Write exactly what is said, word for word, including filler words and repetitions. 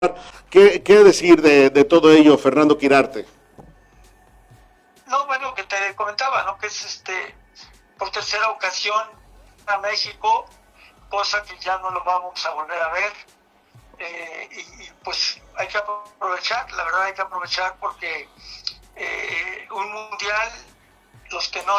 ¿Qué, qué decir de, de todo ello, Fernando Quirarte? No, bueno, que te comentaba, ¿no? Que es este por tercera ocasión a México, cosa que ya no lo vamos a volver a ver. Eh, y, y pues hay que aprovechar, la verdad hay que aprovechar porque eh, un mundial, los que no